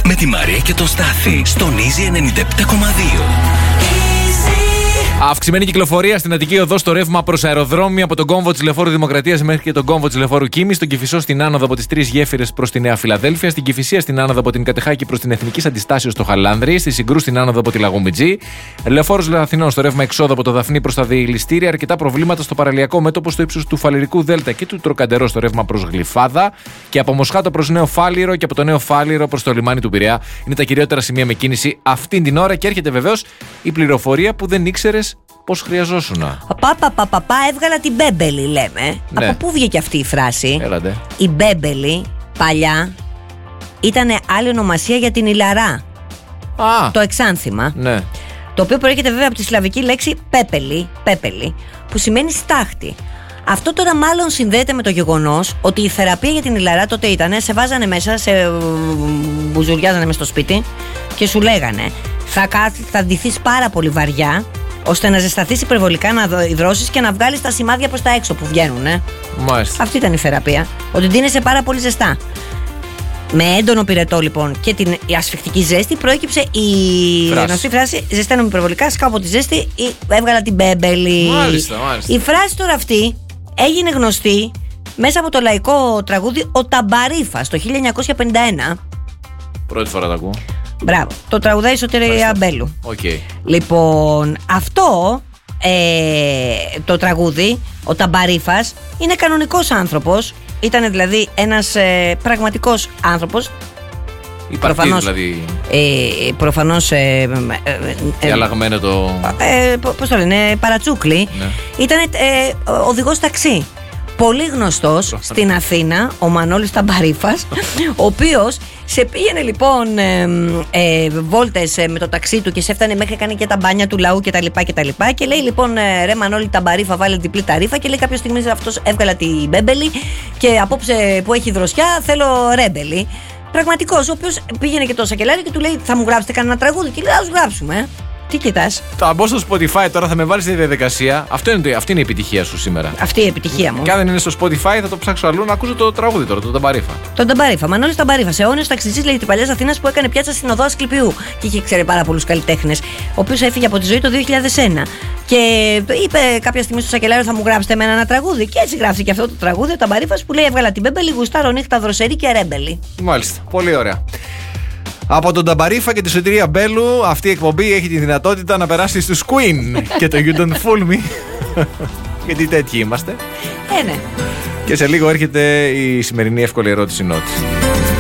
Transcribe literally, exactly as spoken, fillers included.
με τη Μαρία και τον Στάθη στον Easy ενενήντα επτά κόμμα δύο. Αυξημένη κυκλοφορία στην Αττική Οδό στο ρεύμα προς αεροδρόμιο από τον κόμβο της Λεωφόρου Δημοκρατίας μέχρι και τον κόμβο της Λεωφόρου Κίμης, στον Κηφισό στην άνοδο από τις Τρεις Γέφυρες προς τη Νέα Φιλαδέλφια, στην Κηφισία στην άνοδο από την Κατεχάκη προς την Εθνικής Αντιστάσεως στο Χαλάνδρη, στη Συγκρού στην άνοδο από τη Λαγομιτζή, Λεωφόρος Αθηνών στο ρεύμα εξόδο από το Δαφνί προς τα Διηγλιστήρια, αρκετά προβλήματα στο παραλιακό μέτωπο στο ύψος του Φαλιρικού Δέλτα και του Τροκαντερό στο ρεύμα προς Γλυφάδα και από Μοσχάτο προς Νέο Φάλιρο και από το Νέο Φάλιρο προς το λιμάνι του Πειραιά. Είναι τα κυριότερα σημεία με κίνηση αυτήν την ώρα και έρχεται βεβαίως η πληροφορία που δεν ήξερες πώς χρειαζόσουνα. Παπα, παπα, παπα, έβγαλα την Μπέμπελη, λέμε. Ναι. Από πού βγήκε αυτή η φράση? Έλατε. Η Μπέμπελη παλιά ήταν άλλη ονομασία για την Ιλαρά. Α, Το εξάνθημα. ναι. Το οποίο προέρχεται βέβαια από τη σλαβική λέξη πέπελη, πέπελη, που σημαίνει στάχτη. Αυτό τώρα μάλλον συνδέεται με το γεγονός ότι η θεραπεία για την Ιλαρά τότε ήταν, σε βάζανε μέσα, σε μπουζουριάζανε μες στο σπίτι και σου λέγανε θα, θα ντυθείς πάρα πολύ βαριά, ώστε να ζεσταθείς υπερβολικά, να υδρώσεις και να βγάλεις τα σημάδια προς τα έξω που βγαίνουν. Ε. Μάλιστα. Αυτή ήταν η θεραπεία. Ότι ντύνεσαι πάρα πολύ ζεστά. Με έντονο πυρετό λοιπόν και την ασφυκτική ζέστη προέκυψε η φράση. γνωστή φράση «Ζεσταίνομαι υπερβολικά, σκάω από τη ζέστη ή έβγαλα την Μπέμπελη». Μάλιστα, μάλιστα. Η φράση τώρα αυτή έγινε γνωστή μέσα από το λαϊκό τραγούδι «Ο Ταμπαρίφας» το χίλια εννιακόσια πενήντα ένα. Πρώτη φορά το ακούω. Μπράβο. Το τραγουδάει η Σωτηρία Μπέλου. Okay. Λοιπόν, αυτό ε, το τραγούδι, ο Ταμπαρίφας, είναι κανονικός άνθρωπος. Ήταν δηλαδή ένας ε, πραγματικός άνθρωπος. Υπάρχει δηλαδή. Ε, προφανώς. Ε, ε, ε, αλλαγμένο το. Ε, πώς το λένε, παρατσούκλι. Ναι. Ήταν ε, οδηγός ταξί. Πολύ γνωστός στην Αθήνα, ο Μανώλης Ταμπαρίφας, ο οποίος σε πήγαινε λοιπόν ε, ε, βόλτες ε, με το ταξί του και σε έφτανε μέχρι κάνει και τα μπάνια του λαού κτλ. Και, και, και λέει λοιπόν ε, ρε Μανώλη Ταμπαρίφα, βάλε διπλή ταρίφα, και λέει κάποια στιγμή αυτός έβγαλα την Μπέμπελη και απόψε που έχει δροσιά θέλω ρέμπελη. Πραγματικός, ο οποίος πήγαινε και το σακελάρι και του λέει θα μου γράψετε κανένα τραγούδι, και λέει ας γράψουμε. Ε. Τι κοιτάς? Θα μπω στο Spotify τώρα, θα με βάλεις στη διαδικασία. Αυτό είναι, αυτή είναι η επιτυχία σου σήμερα. Αυτή η επιτυχία μου. Και αν δεν είναι στο Spotify, θα το ψάξω αλλού να ακούσω το τραγούδι τώρα, τον Ταμπαρίφα. Τον Ταμπαρίφα. Μανώλης Ταμπαρίφα, αιώνιος ταξιτζής, λέει, της παλιάς Αθήνας που έκανε πιάτσα στην οδό Ασκληπιού. Και είχε ξέρει πάρα πολλούς καλλιτέχνες. Ο οποίος έφυγε από τη ζωή το δύο χιλιάδες ένα. Και είπε κάποια στιγμή στο σακελάριο θα μου γράψετε εμένα ένα τραγούδι. Και έτσι γράφτηκε αυτό το τραγούδι, ο Ταμπαρίφας, που λέει έβγαλα την Μπέμπελη, γουστάρω νύχτα δροσερή και ρέμπελη. Μάλιστα. Πολύ ωραία. Από τον Ταμπαρίφα και τη Σωτηρία Μπέλου, αυτή η εκπομπή έχει τη δυνατότητα να περάσει στους Queen και το You Don't Fool Me. Γιατί τέτοιοι είμαστε. Ε, ναι. Και σε λίγο έρχεται η σημερινή εύκολη ερώτηση νότης.